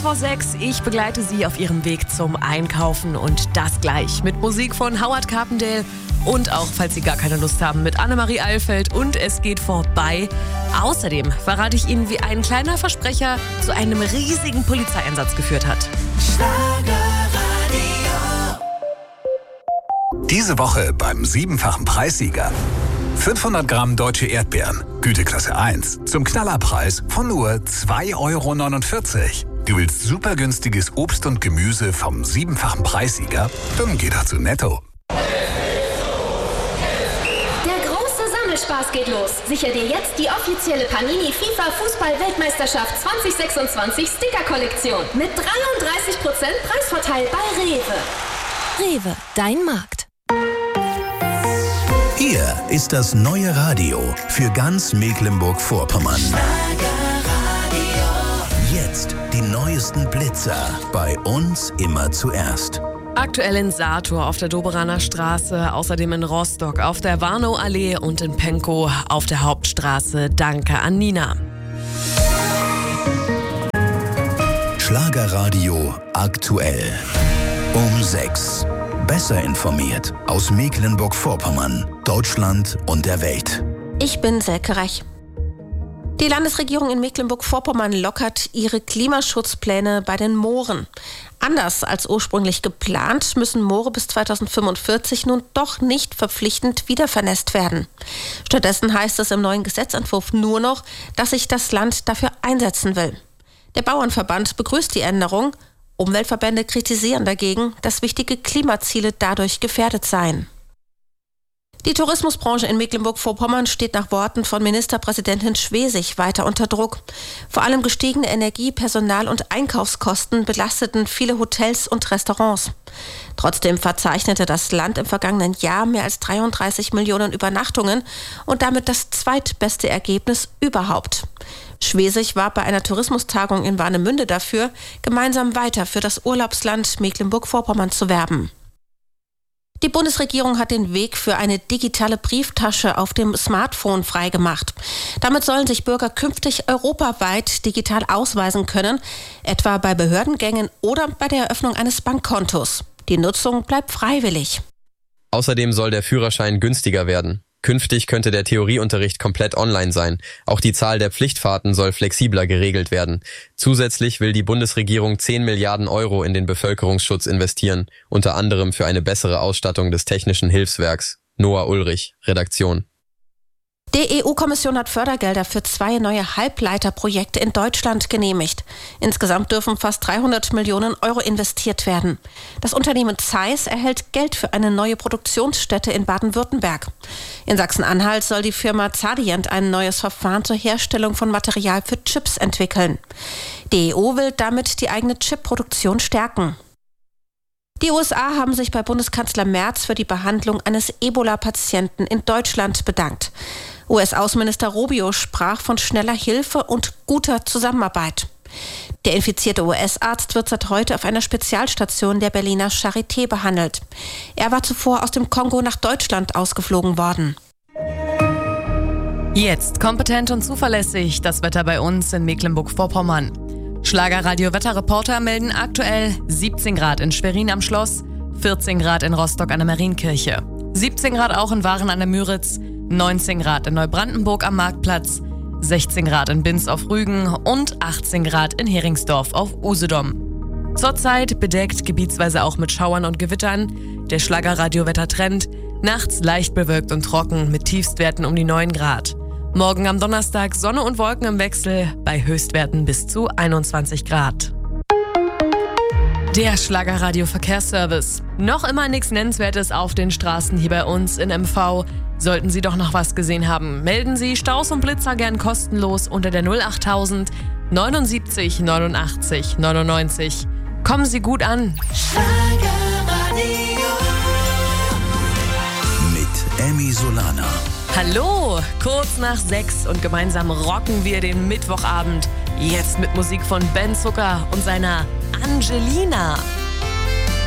vor 6. Ich begleite Sie auf Ihrem Weg zum Einkaufen und das gleich mit Musik von Howard Carpendale und auch, falls Sie gar keine Lust haben, mit Annemarie Eilfeld und Es geht vorbei. Außerdem verrate ich Ihnen, wie ein kleiner Versprecher zu einem riesigen Polizeieinsatz geführt hat. Diese Woche beim 7-fachen Preissieger. 500 Gramm deutsche Erdbeeren, Güteklasse 1, zum Knallerpreis von nur 2,49 €. Du willst super günstiges Obst und Gemüse vom 7-fachen Preissieger? Dann geh doch zu Netto. Der große Sammelspaß geht los. Sicher dir jetzt die offizielle Panini FIFA Fußball-Weltmeisterschaft 2026 Sticker-Kollektion mit 33% Preisvorteil bei Rewe. Rewe, dein Markt. Hier ist das neue Radio für ganz Mecklenburg-Vorpommern. Jetzt die neuesten Blitzer. Bei uns immer zuerst. Aktuell in Sator auf der Doberaner Straße, außerdem in Rostock auf der Warnow-Allee und in Penkow auf der Hauptstraße. Danke an Nina. Schlagerradio aktuell. Um 6. Besser informiert aus Mecklenburg-Vorpommern, Deutschland und der Welt. Ich bin Selke Rech. Die Landesregierung in Mecklenburg-Vorpommern lockert ihre Klimaschutzpläne bei den Mooren. Anders als ursprünglich geplant, müssen Moore bis 2045 nun doch nicht verpflichtend wiedervernässt werden. Stattdessen heißt es im neuen Gesetzentwurf nur noch, dass sich das Land dafür einsetzen will. Der Bauernverband begrüßt die Änderung. Umweltverbände kritisieren dagegen, dass wichtige Klimaziele dadurch gefährdet seien. Die Tourismusbranche in Mecklenburg-Vorpommern steht nach Worten von Ministerpräsidentin Schwesig weiter unter Druck. Vor allem gestiegene Energie-, Personal- und Einkaufskosten belasteten viele Hotels und Restaurants. Trotzdem verzeichnete das Land im vergangenen Jahr mehr als 33 Millionen Übernachtungen und damit das zweitbeste Ergebnis überhaupt. Schwesig war bei einer Tourismustagung in Warnemünde dafür, gemeinsam weiter für das Urlaubsland Mecklenburg-Vorpommern zu werben. Die Bundesregierung hat den Weg für eine digitale Brieftasche auf dem Smartphone freigemacht. Damit sollen sich Bürger künftig europaweit digital ausweisen können, etwa bei Behördengängen oder bei der Eröffnung eines Bankkontos. Die Nutzung bleibt freiwillig. Außerdem soll der Führerschein günstiger werden. Künftig könnte der Theorieunterricht komplett online sein. Auch die Zahl der Pflichtfahrten soll flexibler geregelt werden. Zusätzlich will die Bundesregierung 10 Milliarden € in den Bevölkerungsschutz investieren, unter anderem für eine bessere Ausstattung des Technischen Hilfswerks. Noah Ulrich, Redaktion. Die EU-Kommission hat Fördergelder für 2 neue Halbleiterprojekte in Deutschland genehmigt. Insgesamt dürfen fast 300 Millionen € investiert werden. Das Unternehmen Zeiss erhält Geld für eine neue Produktionsstätte in Baden-Württemberg. In Sachsen-Anhalt soll die Firma Zadient ein neues Verfahren zur Herstellung von Material für Chips entwickeln. Die EU will damit die eigene Chipproduktion stärken. Die USA haben sich bei Bundeskanzler Merz für die Behandlung eines Ebola-Patienten in Deutschland bedankt. US-Außenminister Rubio sprach von schneller Hilfe und guter Zusammenarbeit. Der infizierte US-Arzt wird seit heute auf einer Spezialstation der Berliner Charité behandelt. Er war zuvor aus dem Kongo nach Deutschland ausgeflogen worden. Jetzt kompetent und zuverlässig das Wetter bei uns in Mecklenburg-Vorpommern. Schlagerradio-Wetterreporter melden aktuell 17 Grad in Schwerin am Schloss, 14 Grad in Rostock an der Marienkirche, 17 Grad auch in Waren an der Müritz, 19 Grad in Neubrandenburg am Marktplatz, 16 Grad in Binz auf Rügen und 18 Grad in Heringsdorf auf Usedom. Zurzeit bedeckt, gebietsweise auch mit Schauern und Gewittern. Der Schlagerradio-Wettertrend, nachts leicht bewölkt und trocken mit Tiefstwerten um die 9 Grad. Morgen am Donnerstag Sonne und Wolken im Wechsel bei Höchstwerten bis zu 21 Grad. Der Schlagerradio-Verkehrsservice. Noch immer nichts Nennenswertes auf den Straßen hier bei uns in MV. Sollten Sie doch noch was gesehen haben, melden Sie Staus und Blitzer gern kostenlos unter der 08000 79 89 99. Kommen Sie gut an. Mit Emmy Solana. Hallo, kurz nach 6 und gemeinsam rocken wir den Mittwochabend. Jetzt mit Musik von Ben Zucker und seiner Angelina.